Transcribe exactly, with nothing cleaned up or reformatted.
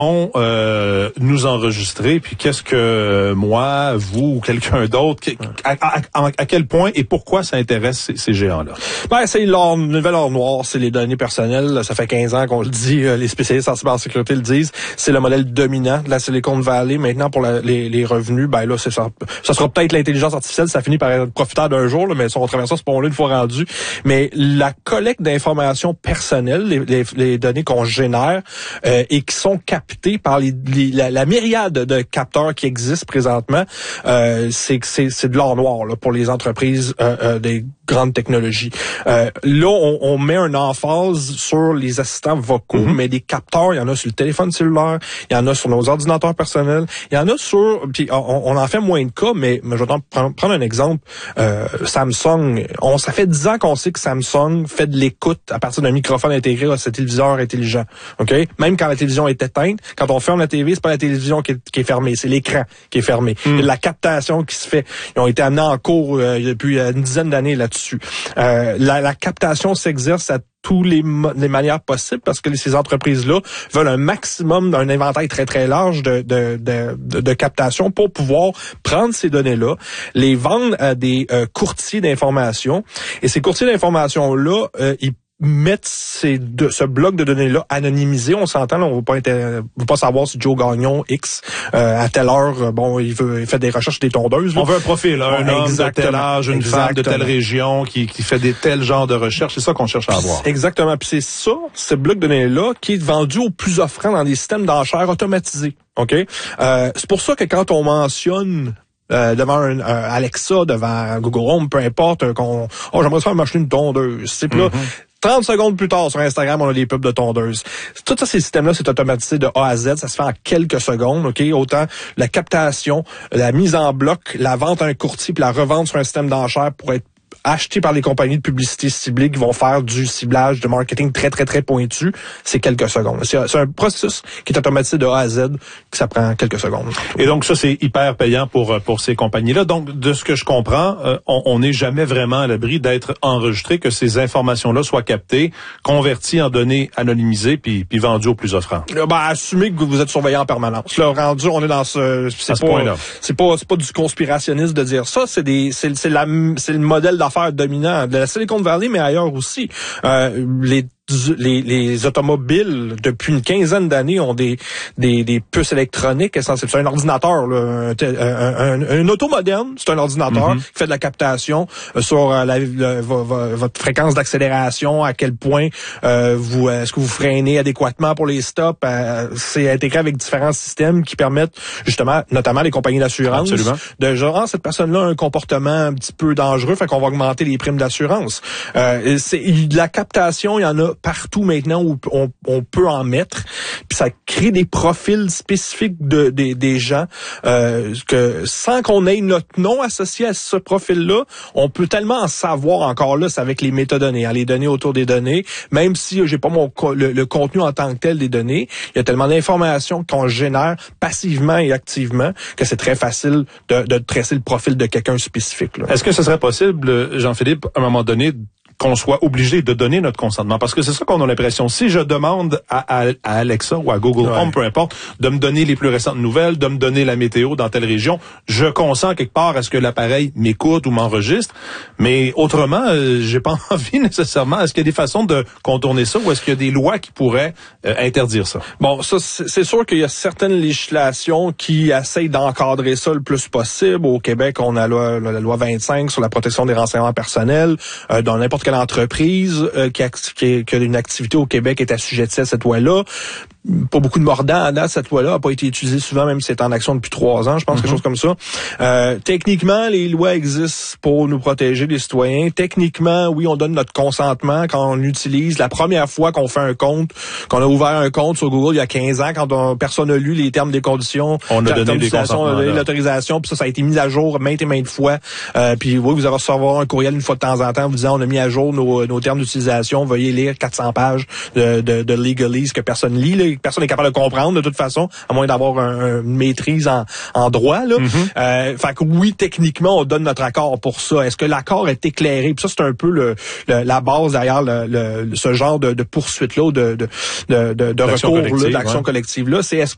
Euh, nous enregistrer, puis qu'est-ce que moi, vous ou quelqu'un d'autre, à, à, à, à quel point et pourquoi ça intéresse ces, ces géants-là? Ben, c'est l'or, une nouvelle or noire, c'est les données personnelles. Ça fait quinze ans qu'on le dit, les spécialistes en cybersécurité le disent. C'est le modèle dominant de la Silicon Valley. Maintenant, pour la, les, les revenus, ben là, c'est ça, ça sera peut-être l'intelligence artificielle, ça finit par être profiteur d'un jour, là, mais si on traverse ça, ce pont-là une fois rendu. Mais la collecte d'informations personnelles, les, les, les données qu'on génère euh, et qui sont captées par les, les, la, la myriade de capteurs qui existent présentement, euh, c'est, c'est, c'est de l'or noir là, pour les entreprises euh, euh, des grandes technologies. Euh, là, on, on met un emphase sur les assistants vocaux, mm-hmm. mais des capteurs, il y en a sur le téléphone cellulaire, il y en a sur nos ordinateurs personnels, il y en a sur... Puis on, on en fait moins de cas, mais, mais je vais prendre, prendre un exemple. Euh, Samsung, on, ça fait dix ans qu'on sait que Samsung fait de l'écoute à partir d'un microphone intégré à ce téléviseur intelligent. Ok, même quand la télévision est éteinte, quand on ferme la T V, c'est pas la télévision qui est, qui est fermée, c'est l'écran qui est fermé. Mm. La captation qui se fait, ils ont été amenés en cours euh, depuis une dizaine d'années là-dessus. Euh, la, la captation s'exerce à tous les, les manières possibles parce que ces entreprises-là veulent un maximum d'un inventaire très très large de, de, de, de, de captation pour pouvoir prendre ces données-là, les vendre à des euh, courtiers d'information. Et ces courtiers d'information-là, euh, ils mettre ces de, ce bloc de données-là anonymisé. On s'entend, là, on ne veut pas, inter... veut pas savoir si Joe Gagnon X, euh, à telle heure, bon, il veut il fait des recherches des tondeuses. Là. On veut un profil, là, un homme de tel âge, une Exactement. femme de telle région qui, qui fait des tels genres de recherches. C'est ça qu'on cherche à avoir. Exactement. Puis c'est ça, ce bloc de données-là, qui est vendu au plus offrant dans des systèmes d'enchères automatisés. OK? Euh, c'est pour ça que quand on mentionne Euh, devant un, un Alexa, devant Google Home, peu importe, euh, qu'on oh j'aimerais faire m'acheter une tondeuse. C'est mm-hmm. là, trente secondes plus tard, sur Instagram, on a des pubs de tondeuses. Tout ça, ces systèmes-là, c'est automatisé de A à Z. Ça se fait en quelques secondes, OK? Autant la captation, la mise en bloc, la vente à un courtier, puis la revente sur un système d'enchères pour être acheté par les compagnies de publicité ciblées qui vont faire du ciblage de marketing très, très, très pointu, c'est quelques secondes. C'est, c'est un processus qui est automatisé de A à Z, que ça prend quelques secondes. Et donc, ça, c'est hyper payant pour pour ces compagnies-là. Donc, de ce que je comprends, euh, on n'est jamais vraiment à l'abri d'être enregistré, que ces informations-là soient captées, converties en données anonymisées, puis, puis vendues au plus offrant. Là, ben, assumez que vous êtes surveillé en permanence. Là, rendu, on est dans ce... C'est, à ce pas, point-là. C'est pas, c'est pas du conspirationniste de dire ça. C'est des, c'est, c'est la, c'est le modèle d'affaires dominant de la Silicon Valley, mais ailleurs aussi. Euh, les Les, les automobiles, depuis une quinzaine d'années, ont des, des, des puces électroniques. C'est un ordinateur, là, un, un, un, un auto moderne, c'est un ordinateur mm-hmm. qui fait de la captation euh, sur la, la, votre fréquence d'accélération, à quel point euh, vous est-ce que vous freinez adéquatement pour les stops. Euh, c'est intégré avec différents systèmes qui permettent justement, notamment les compagnies d'assurance, Absolument. de genre, ah, cette personne-là a un comportement un petit peu dangereux, fait qu'on va augmenter les primes d'assurance. Euh, c'est de la captation, il y en a partout maintenant où on, on peut en mettre, puis ça crée des profils spécifiques de, de des gens euh, que sans qu'on ait notre nom associé à ce profil-là, on peut tellement en savoir encore là, c'est avec les métadonnées, hein, les données autour des données, même si j'ai pas mon le, le contenu en tant que tel des données, il y a tellement d'informations qu'on génère passivement et activement que c'est très facile de, de tracer le profil de quelqu'un spécifique. Là. Est-ce que ce serait possible, Jean-Philippe, à un moment donné, qu'on soit obligé de donner notre consentement? Parce que c'est ça qu'on a l'impression. Si je demande à, à, à Alexa ou à Google ouais. Home, peu importe, de me donner les plus récentes nouvelles, de me donner la météo dans telle région, je consens quelque part à ce que l'appareil m'écoute ou m'enregistre. Mais autrement, euh, j'ai pas envie nécessairement. Est-ce qu'il y a des façons de contourner ça ou est-ce qu'il y a des lois qui pourraient euh, interdire ça? Bon, ça, c'est, c'est sûr qu'il y a certaines législations qui essayent d'encadrer ça le plus possible. Au Québec, on a la, la, la loi vingt-cinq sur la protection des renseignements personnels. Euh, dans n'importe quelle entreprise euh, qui, a, qui, qui a une activité au Québec est assujettie à cette loi-là. Pas beaucoup de mordants à date, cette loi-là n'a pas été utilisée souvent, même si c'est en action depuis trois ans, je pense, mm-hmm. quelque chose comme ça. Euh, techniquement, les lois existent pour nous protéger, les citoyens. Techniquement, oui, on donne notre consentement quand on utilise la première fois qu'on fait un compte, qu'on a ouvert un compte sur Google il y a quinze ans, quand on, personne n'a lu les termes des conditions. On a donné des consentements. On a donné l'autorisation, puis ça, ça a été mis à jour maintes et maintes fois. Euh, puis oui, vous allez recevoir un courriel une fois de temps en temps vous disant on a mis à jour nos, nos termes d'utilisation, veuillez lire quatre cents pages de, de, de legalese que personne lit, là. Personne n'est capable de comprendre de toute façon, à moins d'avoir un, une maîtrise en, en droit. Là. Mm-hmm. Euh, fait que oui, techniquement, on donne notre accord pour ça. Est-ce que l'accord est éclairé? Puis ça, c'est un peu le, le, la base derrière le, le, ce genre de, de poursuite-là, de, de, de, de, de recours, là, d'action ouais. collective-là. C'est est-ce